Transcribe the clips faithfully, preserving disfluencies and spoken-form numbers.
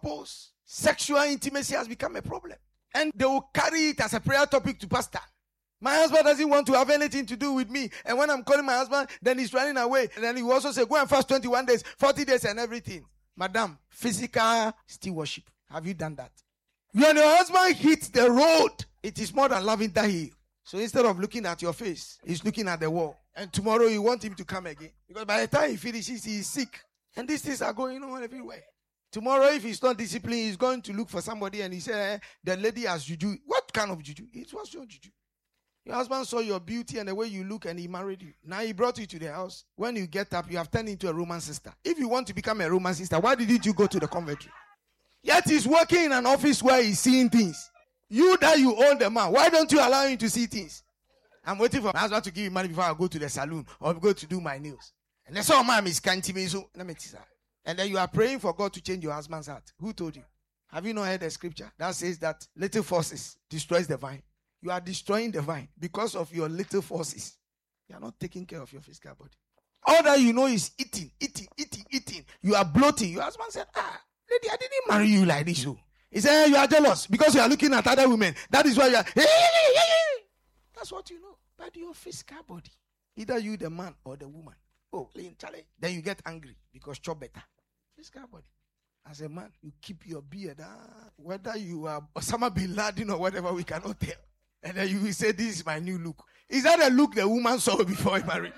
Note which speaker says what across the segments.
Speaker 1: couples, sexual intimacy has become a problem. And they will carry it as a prayer topic to pastor. My husband doesn't want to have anything to do with me. And when I'm calling my husband, then he's running away. And then he will also say, go and fast twenty-one days, forty days and everything. Madam, physical still worship. Have you done that? When your husband hits the road, it is more than lavender hill. So instead of looking at your face, he's looking at the wall. And tomorrow you want him to come again. Because by the time he finishes, he is sick. And these things are going on everywhere. Tomorrow, if he's not disciplined, he's going to look for somebody and he say, eh, the lady has juju. What kind of juju? It was your juju. Your husband saw your beauty and the way you look and he married you. Now he brought you to the house. When you get up, you have turned into a Roman sister. If you want to become a Roman sister, why didn't you go to the conventry? Yet he's working in an office where he's seeing things. You that you own the man, why don't you allow him to see things? I'm waiting for my husband to give me money before I go to the salon or go to do my nails. And that's all mom is canting me. So let me tell you. And then you are praying for God to change your husband's heart. Who told you? Have you not heard the scripture that says that little forces destroys the vine? You are destroying the vine because of your little forces. You are not taking care of your physical body. All that you know is eating, eating, eating, eating. You are bloating. Your husband said, ah, lady, I didn't marry you like this. So. He said, you are jealous because you are looking at other women. That is why you are. Hey, hey, hey, hey. That's what you know. But your physical body, either you, the man, or the woman. Oh, then you get angry because chop better. Physical body. As a man, you keep your beard. Ah, whether you are Osama bin Laden or whatever, we cannot tell. And then you will say, this is my new look. Is that a look the woman saw before he married?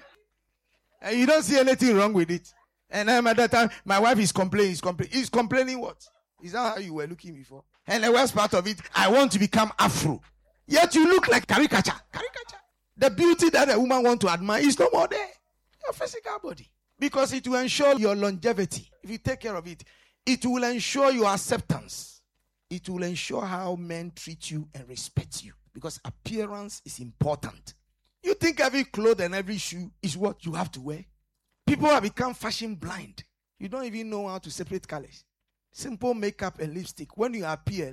Speaker 1: And you don't see anything wrong with it. And then at that time, my wife is complaining. He's complaining. He's complaining what? Is that how you were looking before? And the worst part of it, I want to become Afro. Yet you look like caricature. Caricature. The beauty that a woman wants to admire is no more there. Your physical body. Because it will ensure your longevity. If you take care of it, it will ensure your acceptance. It will ensure how men treat you and respect you. Because appearance is important. You think every clothes and every shoe is what you have to wear? People have become fashion blind. You don't even know how to separate colors. Simple makeup and lipstick. When you appear,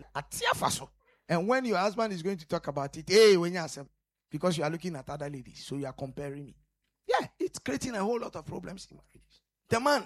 Speaker 1: and when your husband is going to talk about it, hey, when you are because you are looking at other ladies, so you are comparing me. Yeah, it's creating a whole lot of problems in marriages. The man,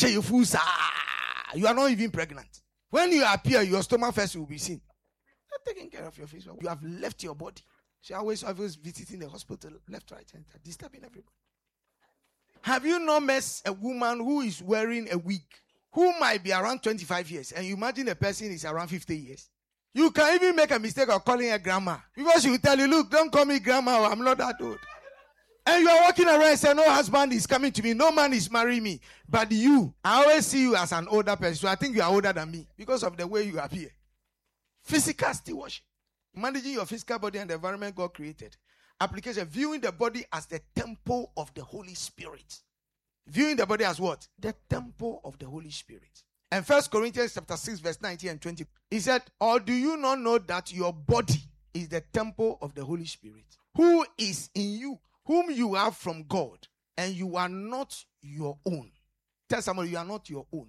Speaker 1: you are not even pregnant. When you appear, your stomach first will be seen. Not taking care of your face. You have left your body. She always always visiting the hospital, left, right, center, disturbing everybody. Have you not met a woman who is wearing a wig, who might be around twenty-five years, and you imagine a person is around fifty years? You can even make a mistake of calling her grandma. Because she will tell you, look, don't call me grandma, I'm not that old. And you are walking around and say, no husband is coming to me, no man is marrying me. But you, I always see you as an older person, so I think you are older than me because of the way you appear. Physical stewardship. Managing your physical body and the environment God created. Application, viewing the body as the temple of the Holy Spirit. Viewing the body as what? The temple of the Holy Spirit. And First Corinthians chapter six, verse nineteen and twenty. He said, or do you not know that your body is the temple of the Holy Spirit, who is in you, whom you have from God, and you are not your own. Tell somebody you are not your own.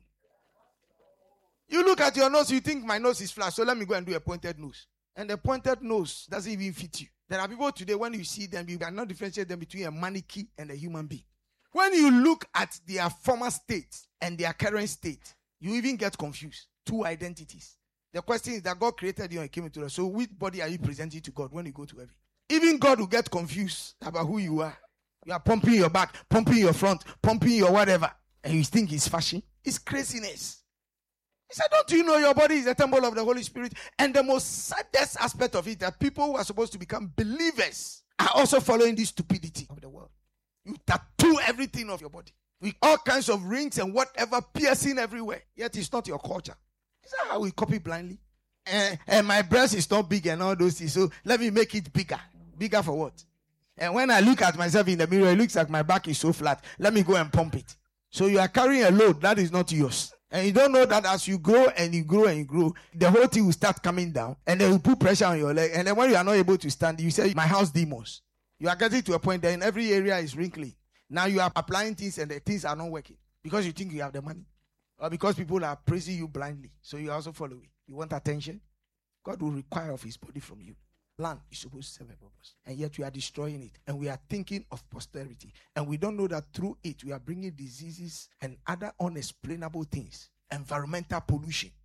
Speaker 1: You look at your nose, you think my nose is flat, so let me go and do a pointed nose. And the pointed nose doesn't even fit you. There are people today, when you see them, you cannot differentiate them between a mannequin and a human being. When you look at their former state and their current state, you even get confused. Two identities. The question is that God created you and came into us. So which body are you presenting to God when you go to heaven? Even God will get confused about who you are. You are pumping your back, pumping your front, pumping your whatever. And you think it's fashion. It's craziness. He said, don't you know your body is the temple of the Holy Spirit? And the most saddest aspect of it, that people who are supposed to become believers are also following this stupidity of the world. You tattoo everything of your body with all kinds of rings and whatever, piercing everywhere. Yet it's not your culture. Is that how we copy blindly? And, and my breast is not big and all those things, so let me make it bigger. Bigger for what? And when I look at myself in the mirror, it looks like my back is so flat. Let me go and pump it. So you are carrying a load that is not yours. And you don't know that as you grow and you grow and you grow, the whole thing will start coming down. And then will put pressure on your leg. And then when you are not able to stand, you say, my house demons. You are getting to a point that in every area is wrinkly. Now you are applying things and the things are not working. Because you think you have the money. Or because people are praising you blindly. So you also follow it. You want attention? God will require of his body from you. Land is supposed to serve a purpose. And yet we are destroying it. And we are thinking of posterity. And we don't know that through it we are bringing diseases and other unexplainable things. Environmental pollution.